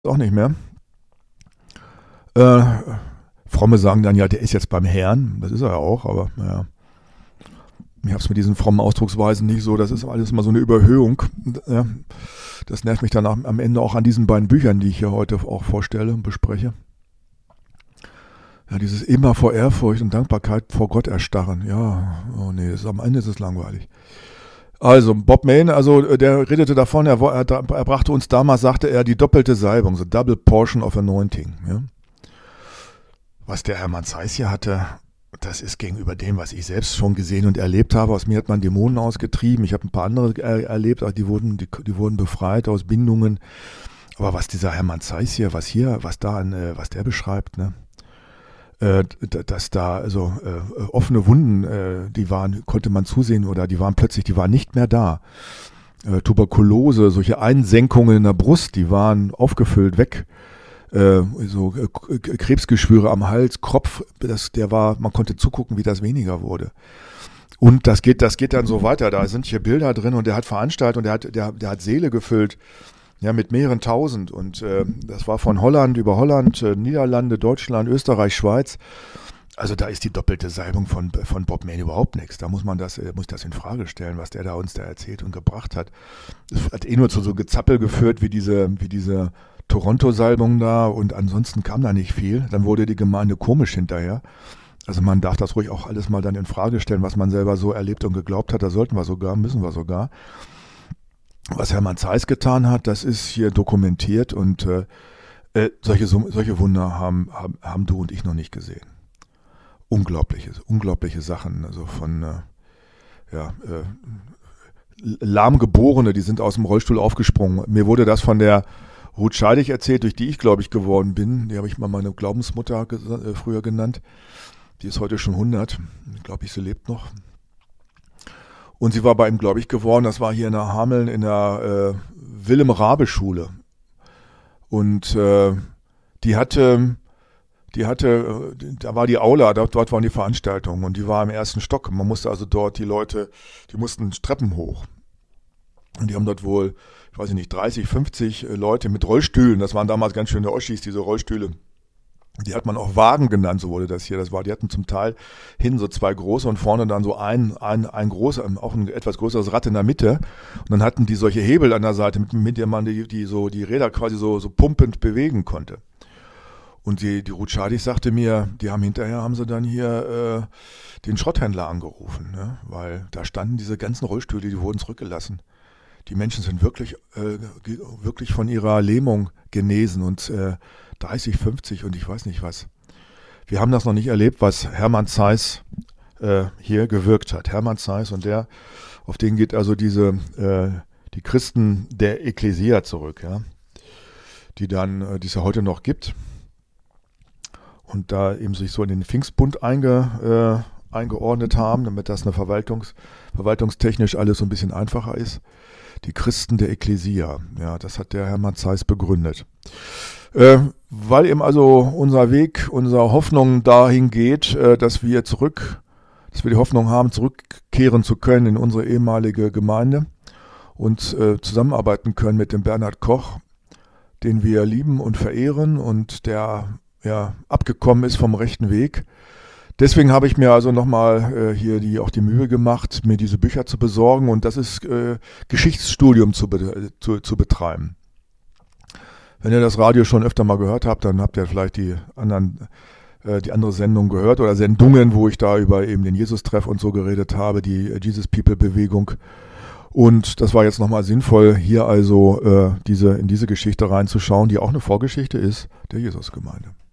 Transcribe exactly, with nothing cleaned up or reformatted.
auch nicht mehr. Äh, Fromme sagen dann ja, der ist jetzt beim Herrn. Das ist er ja auch, aber naja. Ich habe es mit diesen frommen Ausdrucksweisen nicht so. Das ist alles immer so eine Überhöhung. Ja, das nervt mich dann am Ende auch an diesen beiden Büchern, die ich hier heute auch vorstelle und bespreche. Ja, dieses immer vor Ehrfurcht und Dankbarkeit vor Gott erstarren. Ja, oh nee, das ist, am Ende ist es langweilig. Also, Bob Mayne, also der redete davon, er, er, er brachte uns damals, sagte er, die doppelte Salbung, so Double Portion of Anointing. Ja. Was der Hermann Zeiss hier hatte, das ist gegenüber dem, was ich selbst schon gesehen und erlebt habe. Aus mir hat man Dämonen ausgetrieben. Ich habe ein paar andere er, erlebt, die wurden, die, die wurden befreit aus Bindungen. Aber was dieser Hermann Zeiss hier, was hier, was da, an, was der beschreibt, ne? Äh, dass da also äh, offene Wunden, äh, die waren, konnte man zusehen oder die waren plötzlich, die waren nicht mehr da. Äh, Tuberkulose, solche Einsenkungen in der Brust, die waren aufgefüllt, weg. Äh, so äh, Krebsgeschwüre am Hals, Kopf, das, der war, man konnte zugucken, wie das weniger wurde. Und das geht, das geht dann so weiter. Da sind hier Bilder drin und der hat veranstaltet und der hat, der, der hat Säle gefüllt, ja, mit mehreren tausend. Und äh, das war von Holland über Holland, äh, Niederlande, Deutschland, Österreich, Schweiz. Also da ist die doppelte Salbung von, von Bob Mayne überhaupt nichts. Da muss man das, äh, muss das in Frage stellen, was der da uns da erzählt und gebracht hat. Das hat eh nur zu so Gezappel geführt, wie diese, wie diese Toronto-Salbung da, und ansonsten kam da nicht viel. Dann wurde die Gemeinde komisch hinterher. Also man darf das ruhig auch alles mal dann in Frage stellen, was man selber so erlebt und geglaubt hat. Da sollten wir sogar, müssen wir sogar. Was Hermann Zeiss getan hat, das ist hier dokumentiert und äh, äh, solche, solche Wunder haben, haben, haben du und ich noch nicht gesehen. Unglaubliche, unglaubliche Sachen, also von äh, ja, äh, lahmgeborene, die sind aus dem Rollstuhl aufgesprungen. Mir wurde das von der Ruth Scheidig erzählt, durch die ich, glaube ich, geworden bin. Die habe ich mal meine Glaubensmutter ges- äh, früher genannt. Die ist heute schon hundert. Glaube ich, sie lebt noch. Und sie war bei ihm, glaube ich, geworden. Das war hier in der Hameln in der äh, Willem-Rabe-Schule. Und äh, die hatte, die hatte, äh, da war die Aula, dort, dort waren die Veranstaltungen und die war im ersten Stock. Man musste also dort die Leute, die mussten Treppen hoch. Und die haben dort wohl, ich weiß nicht, dreißig, fünfzig Leute mit Rollstühlen. Das waren damals ganz schöne Oschis, diese Rollstühle. Die hat man auch Wagen genannt, so wurde das hier. Das war, die hatten zum Teil hinten so zwei große und vorne dann so ein, ein, ein großer, auch ein etwas größeres Rad in der Mitte. Und dann hatten die solche Hebel an der Seite, mit, mit denen man die, die so, die Räder quasi so, so pumpend bewegen konnte. Und die, die Ruth Scheidig sagte mir, die haben hinterher, haben sie dann hier äh, den Schrotthändler angerufen, ne? Weil da standen diese ganzen Rollstühle, die wurden zurückgelassen. Die Menschen sind wirklich, äh, wirklich von ihrer Lähmung genesen und äh, dreißig, fünfzig und ich weiß nicht was. Wir haben das noch nicht erlebt, was Hermann Zeiss äh, hier gewirkt hat. Hermann Zeiss, und der, auf den geht also diese, äh, die Christen der Ekklesia zurück, ja, die dann, äh, die es ja heute noch gibt und da eben sich so in den Pfingstbund einge, äh, eingeordnet haben, damit das eine Verwaltungs, verwaltungstechnisch alles so ein bisschen einfacher ist. Die Christen der Ekklesia, ja, das hat der Hermann Zeiss begründet. Äh, weil eben also unser Weg, unsere Hoffnung dahin geht, äh, dass wir zurück, dass wir die Hoffnung haben, zurückkehren zu können in unsere ehemalige Gemeinde und äh, zusammenarbeiten können mit dem Bernhard Koch, den wir lieben und verehren und der ja abgekommen ist vom rechten Weg. Deswegen habe ich mir also nochmal äh, hier die, auch die Mühe gemacht, mir diese Bücher zu besorgen und das ist äh, Geschichtsstudium zu, be, zu, zu betreiben. Wenn ihr das Radio schon öfter mal gehört habt, dann habt ihr vielleicht die anderen, äh, die andere Sendung gehört oder Sendungen, wo ich da über eben den Jesus-Treff und so geredet habe, die Jesus People Bewegung. Und das war jetzt nochmal sinnvoll, hier also äh, diese, in diese Geschichte reinzuschauen, die auch eine Vorgeschichte ist der Jesusgemeinde.